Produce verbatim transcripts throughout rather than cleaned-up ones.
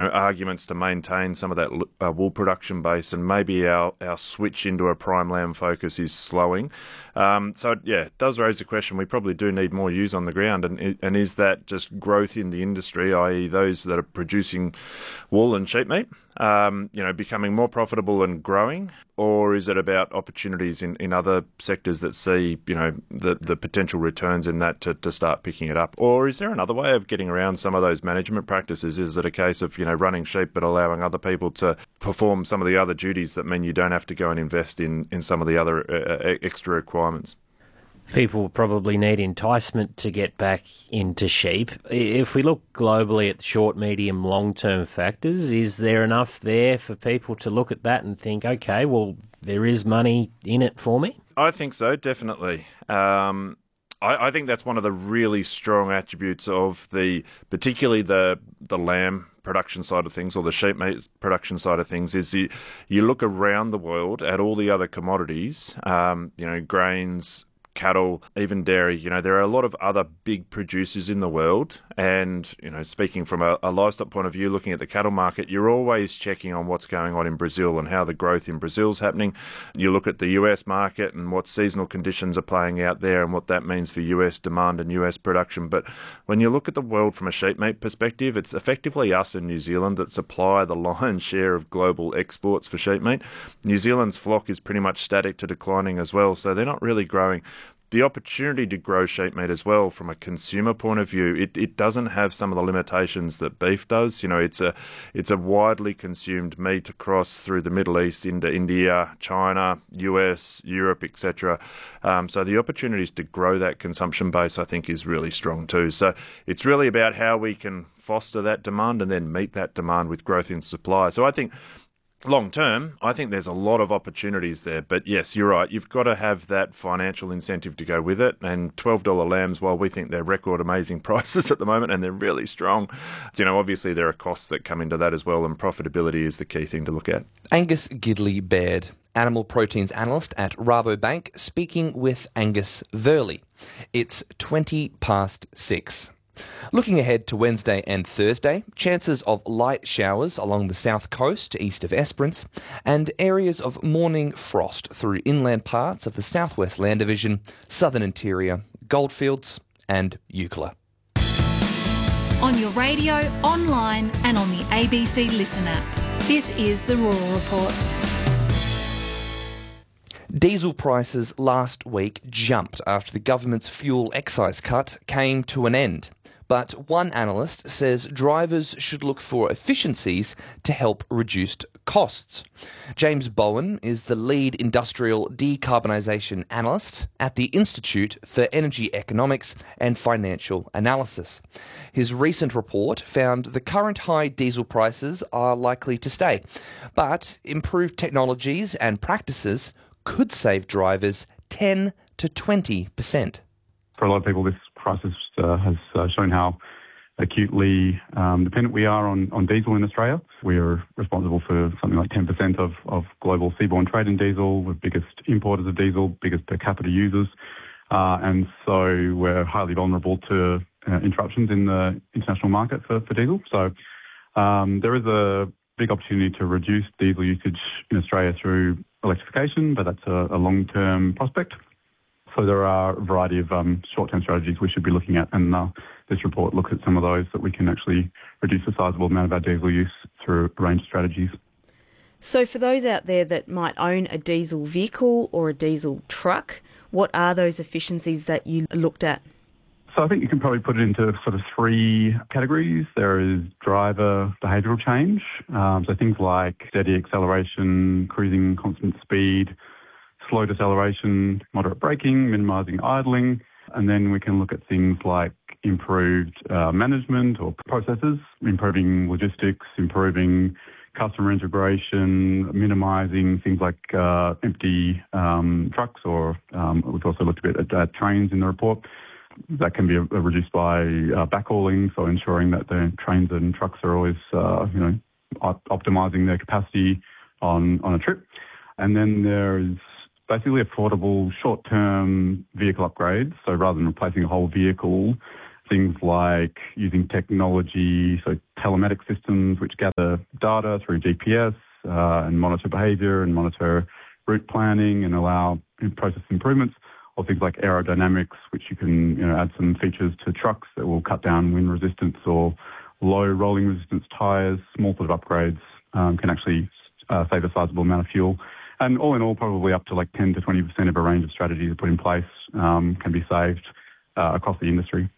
know, arguments to maintain some of that uh, wool production base, and maybe our, our switch into a prime lamb focus is slowing. Um, so, yeah, it does raise the question. We probably do need more ewes on the ground, and and is that just growth in the industry, that is those that are producing wool and sheep meat, um, you know, becoming more profitable and growing, or is it about opportunities in, in other sectors that see, you know, the, the potential returns in that to, to start picking it up? Or is there another way of getting around some of those management practices? Is it a case of, you know, running sheep but allowing other people to perform some of the other duties that mean you don't have to go and invest in, in some of the other uh, extra requirements? People probably need enticement to get back into sheep. If we look globally at the short, medium, long-term factors, is there enough there for people to look at that and think, okay, well, there is money in it for me? I think so, definitely. Um, I, I think that's one of the really strong attributes of the, particularly the the lamb production side of things, or the sheep meat production side of things, is you, you look around the world at all the other commodities, um, you know, grains, cattle, even dairy. You know, there are a lot of other big producers in the world, and, you know, speaking from a, a livestock point of view, looking at the cattle market, you're always checking on what's going on in Brazil and how the growth in Brazil's happening. You look at the U S market and what seasonal conditions are playing out there and what that means for U S demand and U S production. But when you look at the world from a sheep meat perspective, it's effectively us in New Zealand that supply the lion's share of global exports for sheep meat. New Zealand's flock is pretty much static to declining as well, so they're not really growing. The opportunity to grow sheep meat as well from a consumer point of view, it, it doesn't have some of the limitations that beef does. You know, it's a it's a widely consumed meat across through the Middle East into India, China, U S, Europe, et cetera. Um, so the opportunities to grow that consumption base, I think, is really strong too. So it's really about how we can foster that demand and then meet that demand with growth in supply. So I think long term, I think there's a lot of opportunities there. But yes, you're right. You've got to have that financial incentive to go with it. And twelve dollars lambs, while we think they're record amazing prices at the moment and they're really strong, you know, obviously there are costs that come into that as well, and profitability is the key thing to look at. Angus Gidley-Baird, animal proteins analyst at Rabobank, speaking with Angus Verley. It's twenty past six. Looking ahead to Wednesday and Thursday, chances of light showers along the south coast east of Esperance, and areas of morning frost through inland parts of the southwest land division, southern interior, Goldfields and Eucla. On your radio, online and on the A B C Listen app. This is the Rural Report. Diesel prices last week jumped after the government's fuel excise cut came to an end. But one analyst says drivers should look for efficiencies to help reduce costs. James Bowen is the lead industrial decarbonisation analyst at the Institute for Energy Economics and Financial Analysis. His recent report found the current high diesel prices are likely to stay, but improved technologies and practices could save drivers ten to twenty percent. For a lot of people, this crisis uh, has uh, shown how acutely um, dependent we are on, on diesel in Australia. We are responsible for something like ten percent of, of global seaborne trade in diesel. We're biggest importers of diesel, biggest per capita users. Uh, and so we're highly vulnerable to uh, interruptions in the international market for, for diesel. So um, there is a big opportunity to reduce diesel usage in Australia through electrification, but that's a, a long-term prospect. So there are a variety of um, short-term strategies we should be looking at, and uh, this report looks at some of those that we can actually reduce a sizable amount of our diesel use through a range of strategies. So for those out there that might own a diesel vehicle or a diesel truck, what are those efficiencies that you looked at? So I think you can probably put it into sort of three categories. There is driver behavioural change, um, so things like steady acceleration, cruising constant speed, slow deceleration, moderate braking, minimising idling. And then we can look at things like improved uh, management or processes, improving logistics, improving customer integration, minimising things like uh, empty um, trucks, or um, we've also looked a bit at uh, trains in the report. That can be uh, reduced by uh, backhauling, so ensuring that the trains and trucks are always, uh, you know, op- optimising their capacity on, on a trip. And then there's basically affordable short-term vehicle upgrades. So rather than replacing a whole vehicle, things like using technology, so telematic systems which gather data through G P S uh, and monitor behaviour and monitor route planning and allow process improvements, or things like aerodynamics, which you can you know, add some features to trucks that will cut down wind resistance or low rolling resistance tyres. Small sort of upgrades um, can actually uh, save a sizable amount of fuel. And all in all, probably up to like ten to twenty percent of a range of strategies put in place um, can be saved uh, across the industry.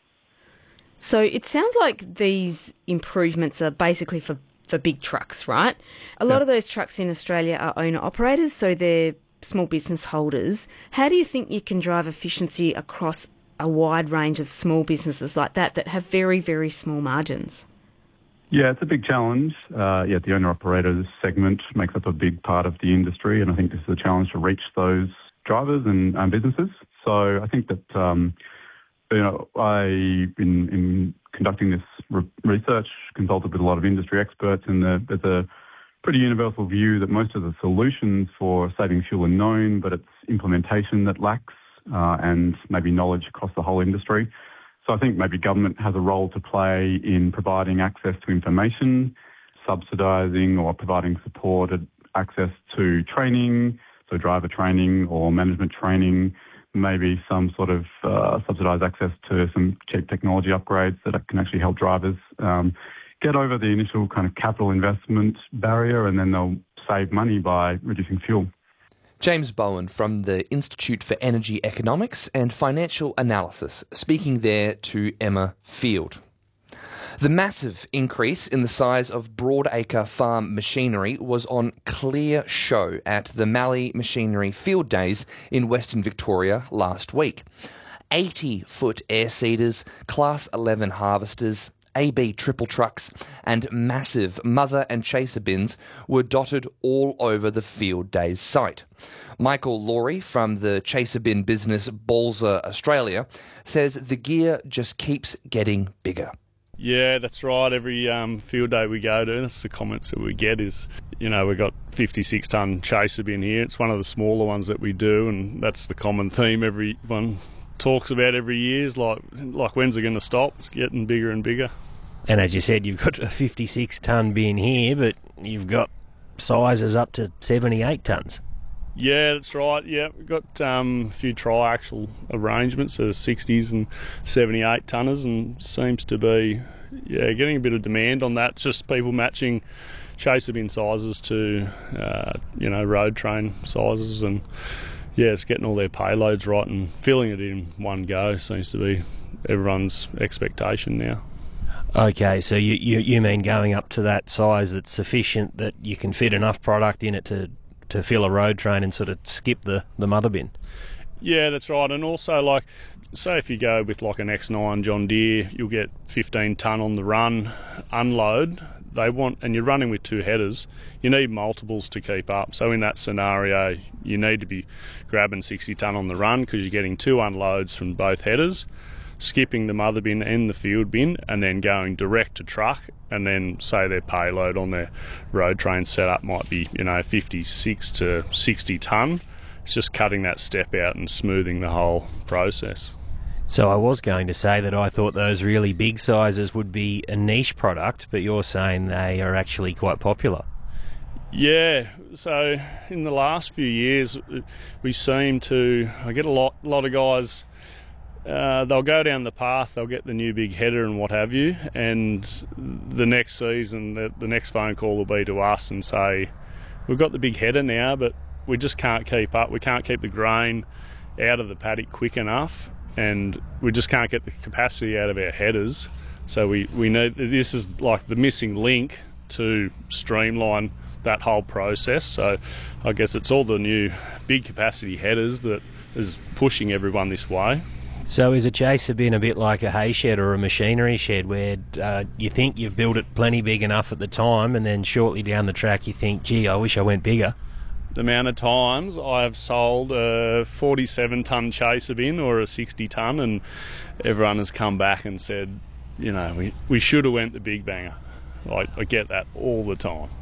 So it sounds like these improvements are basically for, for big trucks, right? A lot Yeah. of those trucks in Australia are owner-operators, so they're small business holders. How do you think you can drive efficiency across a wide range of small businesses like that that have very, very small margins? Yeah, it's a big challenge. Uh, yeah, the owner-operators segment makes up a big part of the industry, and I think this is a challenge to reach those drivers and um, businesses. So I think that, um, you know, I, in, in conducting this re- research, consulted with a lot of industry experts, and the, there's a pretty universal view that most of the solutions for saving fuel are known, but it's implementation that lacks uh, and maybe knowledge across the whole industry. So I think maybe government has a role to play in providing access to information, subsidising or providing supported access to training, so driver training or management training, maybe some sort of uh, subsidised access to some cheap technology upgrades that can actually help drivers um, get over the initial kind of capital investment barrier, and then they'll save money by reducing fuel. James Bowen from the Institute for Energy Economics and Financial Analysis, speaking there to Emma Field. The massive increase in the size of broadacre farm machinery was on clear show at the Mallee Machinery Field Days in Western Victoria last week. eighty-foot air seeders, Class eleven harvesters, A B triple trucks and massive mother and chaser bins were dotted all over the Field Days site. Michael Laurie from the chaser bin business Balzer Australia says the gear just keeps getting bigger. Yeah, that's right. Every um, field day we go to, that's the comments that we get is, you know, we've got fifty-six tonne chaser bin here. It's one of the smaller ones that we do, and that's the common theme everyone talks about every year is like, like when's it going to stop? It's getting bigger and bigger. And as you said, you've got a fifty-six tonne bin here, but you've got sizes up to seventy-eight tonnes. Yeah, that's right. Yeah, we've got um, a few triaxle arrangements, the sixties and seventy-eight tonners, and seems to be yeah getting a bit of demand on that. It's just people matching chaser bin sizes to uh, you know road train sizes, and yeah, it's getting all their payloads right and filling it in one go seems to be everyone's expectation now. Okay, so you, you, you mean going up to that size that's sufficient that you can fit enough product in it to to fill a road train and sort of skip the, the mother bin? Yeah, that's right. And also, like, say if you go with like an X nine John Deere, you'll get fifteen tonne on the run, unload. They want, and you're running with two headers, you need multiples to keep up. So in that scenario, you need to be grabbing sixty tonne on the run because you're getting two unloads from both headers, skipping the mother bin and the field bin, and then going direct to truck, and then say their payload on their road train setup might be, you know, fifty-six to sixty tonne. It's just cutting that step out and smoothing the whole process. So I was going to say that I thought those really big sizes would be a niche product, but you're saying they are actually quite popular. Yeah, so in the last few years, we seem to, I get a lot, lot of guys, uh, they'll go down the path, they'll get the new big header and what have you, and the next season, the, the next phone call will be to us and say, we've got the big header now, but we just can't keep up. We can't keep the grain out of the paddock quick enough, and we just can't get the capacity out of our headers. So we, we need, this is like the missing link to streamline that whole process. So I guess it's all the new big capacity headers that is pushing everyone this way. So is a chaser bin a bit like a hay shed or a machinery shed where uh, you think you've built it plenty big enough at the time, and then shortly down the track you think, gee, I wish I went bigger? The amount of times I have sold a forty-seven tonne chaser bin or a sixty tonne, and everyone has come back and said, you know, we, we should have went the big banger. I, I get that all the time.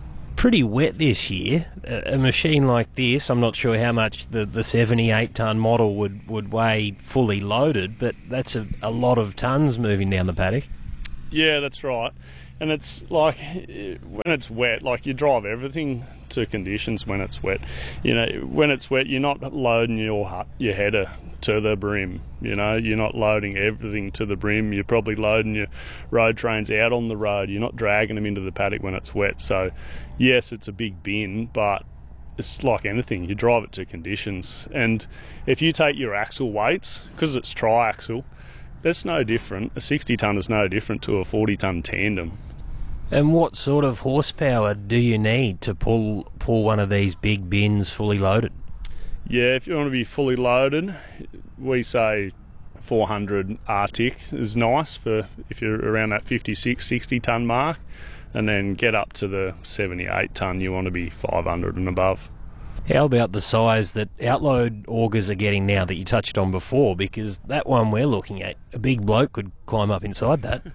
pretty wet this year. A, a machine like this, I'm not sure how much the, the seventy-eight tonne model would, would weigh fully loaded, but that's a, a lot of tonnes moving down the paddock. Yeah, that's right. And it's like, when it's wet, like you drive everything to conditions when it's wet. You know, when it's wet, you're not loading your your header to the brim. You know, you're not loading everything to the brim. You're probably loading your road trains out on the road. You're not dragging them into the paddock when it's wet. So, yes, it's a big bin, but it's like anything. You drive it to conditions. And if you take your axle weights, because it's tri-axle, that's no different. A sixty tonne is no different to a forty tonne tandem. And what sort of horsepower do you need to pull pull one of these big bins fully loaded? Yeah, if you want to be fully loaded, we say four hundred Arctic is nice for if you're around that fifty-six, sixty tonne mark, and then get up to the seventy-eight tonne, you want to be five hundred and above. How about the size that outload augers are getting now that you touched on before? Because that one we're looking at, a big bloke could climb up inside that.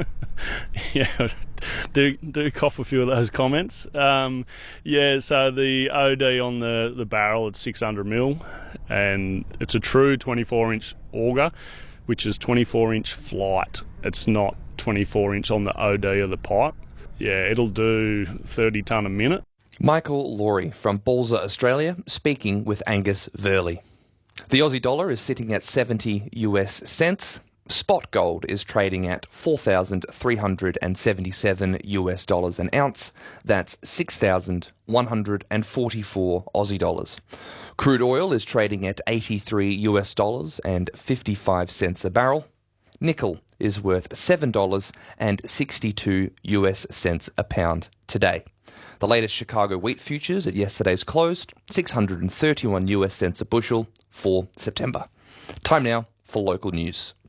Yeah, do do cop a few of those comments. Um, yeah, so the O D on the, the barrel is six hundred mil, and it's a true twenty-four inch auger, which is twenty-four inch flight. It's not twenty-four inch on the O D of the pipe. Yeah, it'll do thirty tonne a minute. Michael Laurie from Balza Australia speaking with Angus Verley. The Aussie dollar is sitting at seventy US cents. Spot gold is trading at four thousand three hundred seventy-seven US dollars an ounce. That's six thousand one hundred forty-four Aussie dollars. Crude oil is trading at eighty-three US dollars and fifty-five cents a barrel. Nickel is worth seven dollars and sixty-two US cents a pound today. The latest Chicago wheat futures at yesterday's close, six hundred thirty-one US cents a bushel for September. Time now for local news.